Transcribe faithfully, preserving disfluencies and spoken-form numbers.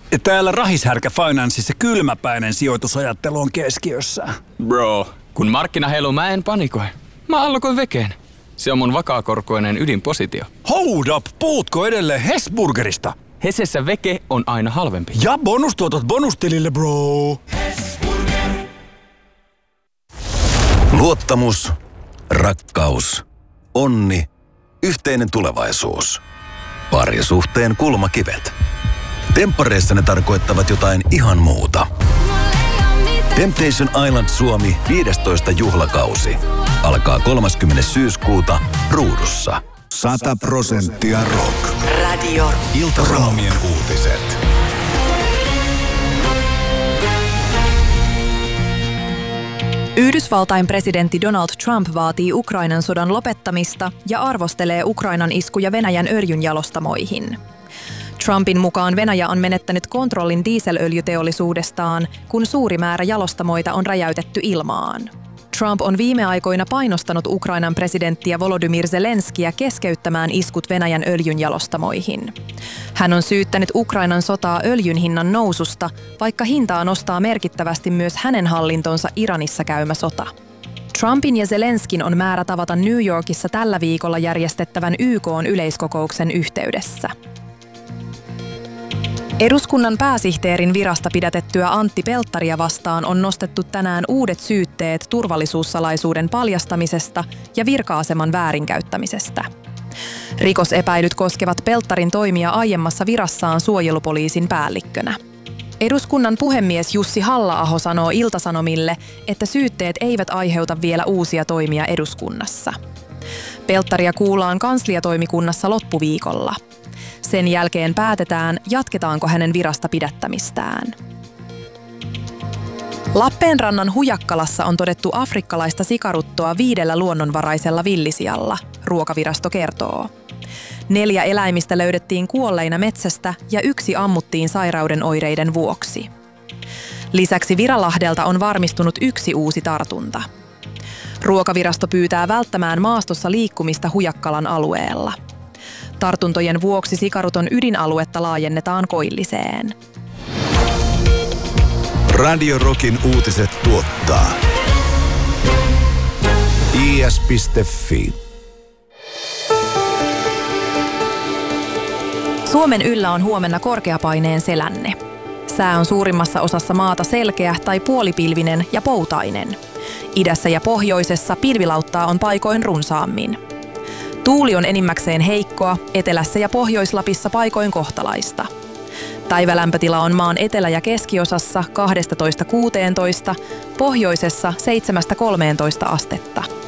Täällä Rahishärkä Financeissa kylmäpäinen sijoitusajattelu on keskiössä. Bro, kun markkina heiluu, mä en panikoi. Mä allokoin vekeen. Se on mun vakaakorkoinen ydinpositio. Hold up, puhutko edelleen Hesburgerista? Hesessä veke on aina halvempi. Ja bonustuotot bonustilille, bro. Hesburger. Luottamus, rakkaus, onni, yhteinen tulevaisuus. Parisuhteen kulmakivet. Temppareissa ne tarkoittavat jotain ihan muuta. Temptation Island Suomi viidestoista juhlakausi. Alkaa kolmaskymmenes syyskuuta Ruudussa. Sata prosenttia rock. Radio Ilta-Sanomien uutiset. Yhdysvaltain presidentti Donald Trump vaatii Ukrainan sodan lopettamista ja arvostelee Ukrainan iskuja Venäjän öljynjalostamoihin. Trumpin mukaan Venäjä on menettänyt kontrollin dieselöljyteollisuudestaan, kun suuri määrä jalostamoita on räjäytetty ilmaan. Trump on viime aikoina painostanut Ukrainan presidenttiä Volodymyr Zelenskiä keskeyttämään iskut Venäjän öljynjalostamoihin. Hän on syyttänyt Ukrainan sotaa öljyn hinnan noususta, vaikka hintaa nostaa merkittävästi myös hänen hallintonsa Iranissa käymä sota. Trumpin ja Zelenskin on määrä tavata New Yorkissa tällä viikolla järjestettävän Y K:n yleiskokouksen yhteydessä. Eduskunnan pääsihteerin virasta pidätettyä Antti Pelttaria vastaan on nostettu tänään uudet syytteet turvallisuussalaisuuden paljastamisesta ja virka-aseman väärinkäyttämisestä. Rikosepäilyt koskevat Pelttarin toimia aiemmassa virassaan suojelupoliisin päällikkönä. Eduskunnan puhemies Jussi Halla-aho sanoo Ilta-Sanomille, että syytteet eivät aiheuta vielä uusia toimia eduskunnassa. Pelttaria kuullaan kansliatoimikunnassa loppuviikolla. Sen jälkeen päätetään, jatketaanko hänen virasta pidättämistään. Lappeenrannan Hujakkalassa on todettu afrikkalaista sikaruttoa viidellä luonnonvaraisella villisijalla, Ruokavirasto kertoo. Neljä eläimistä löydettiin kuolleina metsästä ja yksi ammuttiin sairauden oireiden vuoksi. Lisäksi Viralahdelta on varmistunut yksi uusi tartunta. Ruokavirasto pyytää välttämään maastossa liikkumista Hujakkalan alueella. Tartuntojen vuoksi sikaruton ydinaluetta laajennetaan Koilliseen. Radio Rockin uutiset tuottaa I S piste Fi. Suomen yllä on huomenna korkeapaineen selänne. Sää on suurimmassa osassa maata selkeä tai puolipilvinen ja poutainen. Idässä ja pohjoisessa pilvilauttaa on paikoin runsaammin. Tuuli on enimmäkseen heikkoa, etelässä ja Pohjois-Lapissa paikoin kohtalaista. Päivälämpötila on maan etelä- ja keskiosassa kaksitoista kuusitoista, pohjoisessa seitsemästä kolmeentoista astetta.